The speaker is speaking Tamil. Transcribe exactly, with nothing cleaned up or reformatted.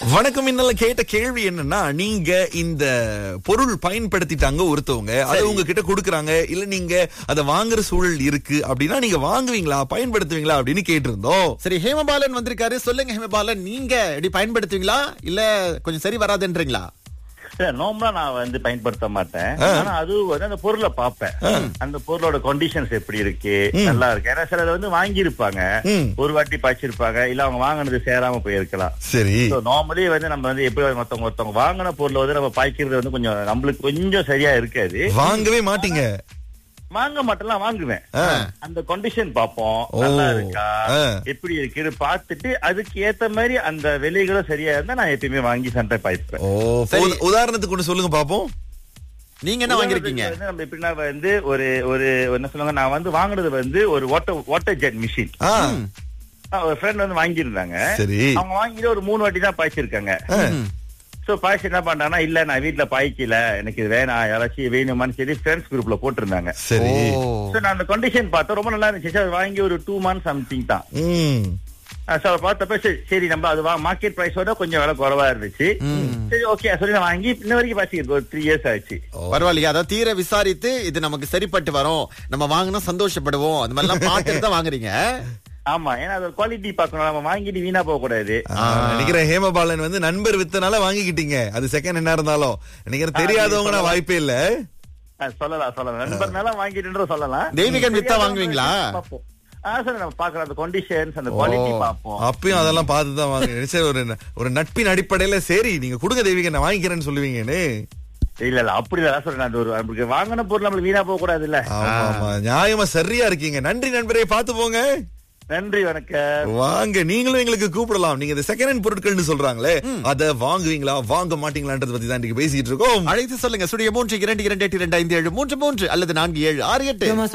வணக்கம். இன்னல கேட்ட கேள்வி என்னன்னா, நீங்க இந்த பொருள் பயன்படுத்திட்டாங்க ஒருத்தவங்க, அதை உங்ககிட்ட கொடுக்கறாங்க, இல்ல நீங்க அதை வாங்குற சூழல் இருக்கு அப்படின்னா நீங்க வாங்குவீங்களா, பயன்படுத்துவீங்களா அப்படின்னு கேட்டிருந்தோம். சரி, ஹேமபாலன் வந்திருக்காரு. சொல்லுங்க ஹேமபாலன், நீங்க இப்படி பயன்படுத்துவீங்களா இல்ல கொஞ்சம் சரி வராதுன்றீங்களா? நார்மலா நான் வந்து பயன்படுத்த மாட்டேன். ஆனா அது வந்து அந்த பொருளை பார்ப்பேன், அந்த பொருளோட கண்டிஷன்ஸ் எப்படி இருக்கு, நல்லா இருக்கு. ஏன்னா சிலர் வந்து வாங்கி இருப்பாங்க, ஒரு வாட்டி பாய்ச்சிருப்பாங்க, இல்ல அவங்க வாங்கினது சேராம போயிருக்கலாம். சரி, நார்மலி வந்து நம்ம வந்து எப்படி மத்தவங்க ஒருத்தவங்க வாங்கின பொருளை வந்து நம்ம பாய்க்கிறது வந்து கொஞ்சம் நம்மளுக்கு கொஞ்சம் சரியா இருக்காது. வாங்கவே மாட்டீங்க? வாங்க மாட்டேன், வாங்குவேன். அந்த கண்டிஷன் பாப்போம், நல்லா இருக்கா எப்படி இருக்குன்னு பார்த்துட்டு அதுக்கு ஏத்த மாதிரி அந்த விலைகளும் சரியா இருந்தா நான் எப்பயுமே வாங்கி சண்டை பாய்ப்பேன். உதாரணத்துக்கு ஒண்ணு சொல்லுங்க பாப்போம். நீங்க என்ன வாங்கிருக்கீங்க? நம்ம எப்படின்னா வந்து ஒரு ஒரு என்ன சொல்லுவாங்க, நான் வந்து வாங்குனது வந்து ஒரு வாட்டர் வாட்டர் ஜெட் மிஷின். ஒரு ஃப்ரெண்ட் வந்து வாங்கியிருந்தாங்க. அவங்க வாங்கிட்டு ஒரு மூணு வாட்டி தான் பாய்ச்சிருக்காங்க. சோ பாய்ச்சி என்ன பண்றாங்கன்னா, இல்ல நான் வீட்டுல பாய்க்கல, எனக்கு இது வேணாம், யாராச்சும் வேணுமான்னு சொல்லி ஃப்ரெண்ட்ஸ் குரூப்ல போட்டிருந்தாங்க. சரி, சோ நான் அந்த கண்டிஷன் பார்த்தேன், ரொம்ப நல்லா இருந்துச்சு. அது வாங்கி ஒரு டூ மந்த்ஸ் சம்திங் தான். பார்த்தப்ப சரி நம்ம அது மார்க்கெட் பிரைஸோட கொஞ்சம் விலை குறைவா இருந்துச்சு. சரி ஓகே சொல்லி நான் வாங்கி இன்ன வரைக்கும் பாய்ச்சிருக்கு, ஒரு த்ரீ இயர்ஸ் ஆயிடுச்சு. பரவாயில்லையா? அதாவது தீர விசாரித்து இது நமக்கு சரிப்பட்டு வரும், நம்ம வாங்கினா சந்தோஷப்படுவோம், அது மாதிரி எல்லாம் பார்த்துட்டு தான் வாங்குறீங்க. ஆமா, ஏன்னா அது குவாலிட்டி பார்க்கணும், நம்ம வாங்கிட்டு வீணா போக கூடாது. நினைக்கிறேன் ஹேமபாலன் வந்து நண்பர் வித்தனால வாங்கிக்கிட்டீங்க, அது செகண்ட் என்ன இருந்தாலும். நினைக்கிறேன் தெரியாதவங்க வாய்ப்பே இல்ல. சொல்லலாம் சொல்லலாம், நண்பர்னால வாங்கிட்டு சொல்லலாம். தெய்வீகன் வித்தா வாங்குவீங்களா? அப்பயும் அதெல்லாம் பார்த்துதான் வாங்க. ஒரு ஒரு நட்பின் அடிப்படையில சரி நீங்க கொடுங்க தெய்வீக, நான் வாங்கிக்கிறேன்னு சொல்லுவீங்கன்னு. இல்ல இல்ல அப்படி இல்ல சொல்றேன், ஒரு வாங்கின பொருள் நம்மளுக்கு வீணா போக கூடாது இல்ல. ஆமா, நியாயமா சரியா இருக்கீங்க. நன்றி நண்பரே, பார்த்து போங்க. நன்றி, வணக்கம். வாங்க, நீங்களும் எங்களுக்கு கூப்பிடலாம். நீங்க இந்த செகண்ட் ஹேண்ட் பொருட்கள்னு சொல்றாங்களே, அத வாங்குவீங்களா வாங்க மாட்டீங்களான்றத பத்தி தான் பேசிட்டு இருக்கோம். அழைத்து சொல்லுங்க. சுடிய மூன்று இரண்டு இரண்டு எட்டு இரண்டு ஐந்து ஏழு மூன்று மூன்று அல்லது நான்கு ஏழு ஆறு எட்டு.